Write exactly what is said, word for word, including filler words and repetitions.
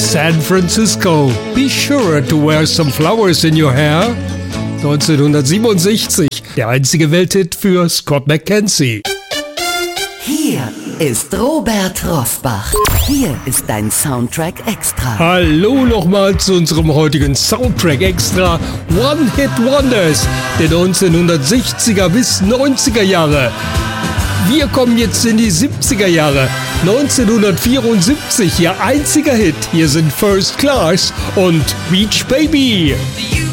San Francisco. Be sure to wear some flowers in your hair. neunzehnhundertsiebenundsechzig, der einzige Welthit für Scott McKenzie. Hier ist Robert Rosbach. Hier ist dein Soundtrack Extra. Hallo nochmal zu unserem heutigen Soundtrack Extra One Hit Wonders der neunzehnhundertsechziger bis neunziger Jahre. Wir kommen jetzt in die siebziger Jahre. neunzehnhundertvierundsiebzig, ihr einziger Hit. Hier sind First Class und Beach Baby.